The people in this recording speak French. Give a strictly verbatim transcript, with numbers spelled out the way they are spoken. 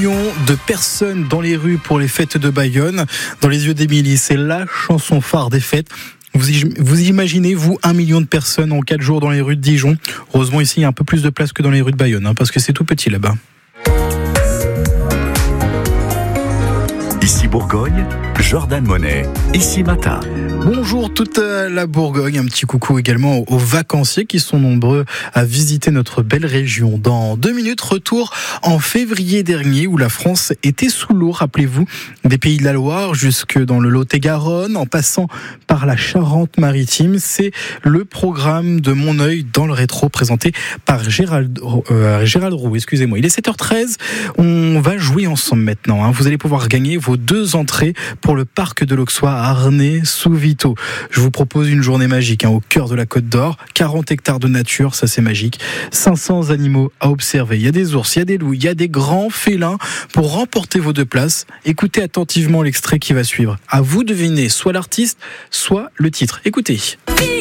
million de personnes dans les rues pour les fêtes de Bayonne. Dans les yeux d'Émilie, c'est la chanson phare des fêtes. Vous, vous imaginez, vous, un million de personnes en quatre jours dans les rues de Dijon. Heureusement, ici, il y a un peu plus de place que dans les rues de Bayonne, hein, parce que c'est tout petit là-bas. Ici Bourgogne, Jordan Monet, ici Matin. Bonjour toute la Bourgogne, un petit coucou également aux vacanciers qui sont nombreux à visiter notre belle région. Dans deux minutes, retour en février dernier où la France était sous l'eau, rappelez-vous, des Pays de la Loire jusque dans le Lot-et-Garonne, en passant par la Charente-Maritime. C'est le programme de Mon Œil dans le rétro présenté par Gérald, euh, Gérald Roux. Excusez-moi, il est sept heures treize, on va jouer ensemble maintenant. Hein. Vous allez pouvoir gagner vos deux entrées pour le parc de l'Auxois à Arnay-sous-Vito. Je vous propose une journée magique hein, au cœur de la Côte d'Or. quarante hectares de nature, ça c'est magique. cinq cents animaux à observer. Il y a des ours, il y a des loups, il y a des grands félins. Pour remporter vos deux places, écoutez attentivement l'extrait qui va suivre. À vous de deviner soit l'artiste, soit le titre. Écoutez.